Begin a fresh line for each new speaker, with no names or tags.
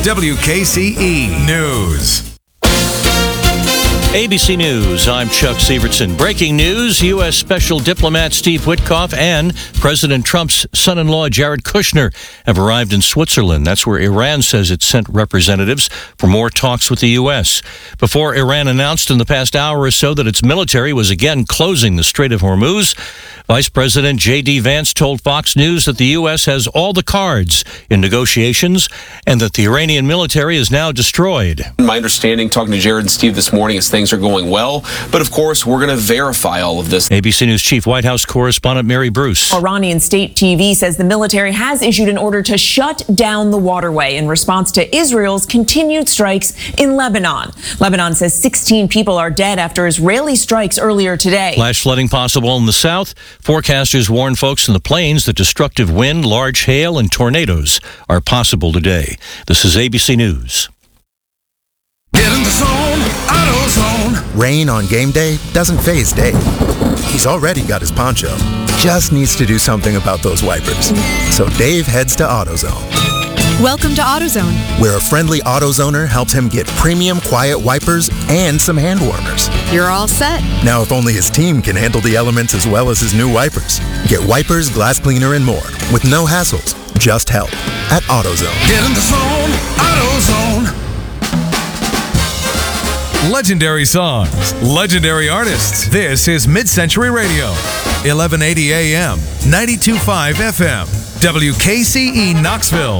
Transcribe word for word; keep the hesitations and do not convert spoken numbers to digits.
W K C E News.
A B C News, I'm Chuck Sievertson. Breaking news, U S Special Diplomat Steve Witkoff and President Trump's son-in-law Jared Kushner have arrived in Switzerland. That's where Iran says it sent representatives for more talks with the U S. Before Iran announced in the past hour or so that its military was again closing the Strait of Hormuz, Vice President J D Vance told Fox News that the U S has all the cards in negotiations and that the Iranian military is now destroyed.
My understanding, talking to Jared and Steve this morning, is things are going well. But of course, we're going to verify all of this.
A B C News Chief White House correspondent Mary Bruce.
Iranian state T V says the military has issued an order to shut down the waterway in response to Israel's continued strikes in Lebanon. Lebanon says sixteen people are dead after Israeli strikes earlier today.
Flash flooding possible in the south. Forecasters warn folks in the plains that destructive wind, large hail, and tornadoes are possible today. This is A B C News.
Get in the zone, AutoZone.
Rain on game day doesn't faze Dave. He's already got his poncho. Just needs to do something about those wipers. So Dave heads to AutoZone.
Welcome to AutoZone,
where a friendly AutoZoner helps him get premium quiet wipers and some hand warmers.
You're all set.
Now, if only his team can handle the elements as well as his new wipers. Get wipers, glass cleaner, and more with no hassles, just help at AutoZone.
Get in the zone, AutoZone. Legendary songs, legendary artists. This is Mid-Century Radio, eleven eighty A M, ninety-two point five F M, W K C E Knoxville.